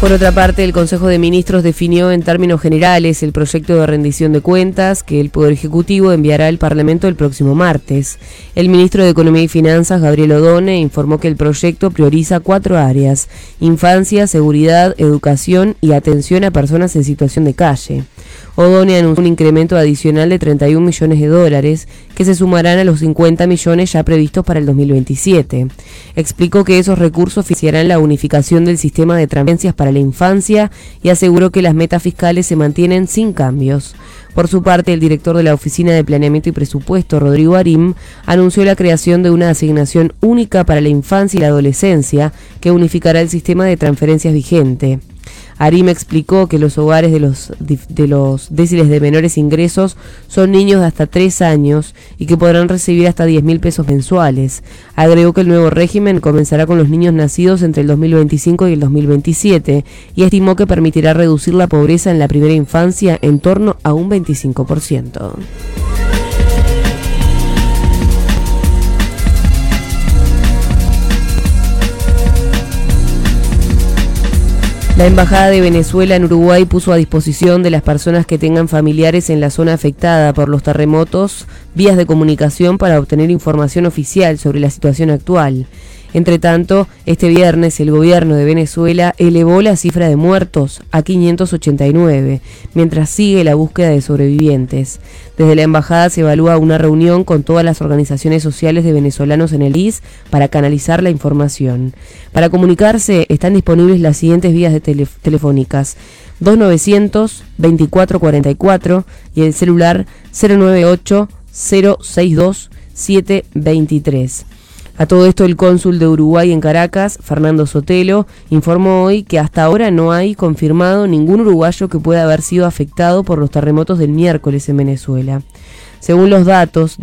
Por otra parte, el Consejo de Ministros definió en términos generales el proyecto de rendición de cuentas que el Poder Ejecutivo enviará al Parlamento el próximo martes. El ministro de Economía y Finanzas, Gabriel Odone, informó que el proyecto prioriza 4 áreas: infancia, seguridad, educación y atención a personas en situación de calle. Odone anunció un incremento adicional de $31 millones que se sumarán a los 50 millones ya previstos para el 2027. Explicó que esos recursos financiarán la unificación del sistema de transferencias para la infancia y aseguró que las metas fiscales se mantienen sin cambios. Por su parte, el director de la Oficina de Planeamiento y Presupuesto, Rodrigo Arim, anunció la creación de una asignación única para la infancia y la adolescencia que unificará el sistema de transferencias vigente. Arim explicó que los hogares de los déciles de menores ingresos son niños de hasta 3 años y que podrán recibir hasta 10.000 pesos mensuales. Agregó que el nuevo régimen comenzará con los niños nacidos entre el 2025 y el 2027 y estimó que permitirá reducir la pobreza en la primera infancia en torno a un 25%. La Embajada de Venezuela en Uruguay puso a disposición de las personas que tengan familiares en la zona afectada por los terremotos vías de comunicación para obtener información oficial sobre la situación actual. Entre tanto, este viernes el gobierno de Venezuela elevó la cifra de muertos a 589, mientras sigue la búsqueda de sobrevivientes. Desde la embajada se evalúa una reunión con todas las organizaciones sociales de venezolanos en el país para canalizar la información. Para comunicarse están disponibles las siguientes vías telefónicas: 2900-2444 y el celular 098-062-723. A todo esto, el cónsul de Uruguay en Caracas, Fernando Sotelo, informó hoy que hasta ahora no hay confirmado ningún uruguayo que pueda haber sido afectado por los terremotos del miércoles en Venezuela. Según los datos